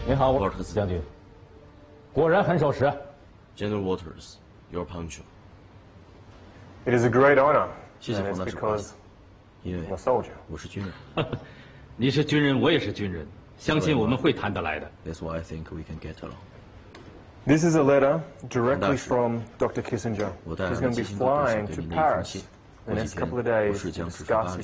你好， 沃尔特斯将军，果然很守时。 General Waters, you're punctual. It is a great honor, 谢谢 and 皇 it's 大使夸奖 because 因为 I'm a soldier. 我是军人。 你是军人，我也是军人，相信我们会谈得来的。 That's why I think we can get along. This is a letter directly 大使 from Dr. Kissinger. 我带 He's 来 going 了 to 基 be 辛格杜 flying 给 to 您的一封 Paris 信。 the 过几 next 天， couple of 博 days 士 to 将驶至 discuss 巴 his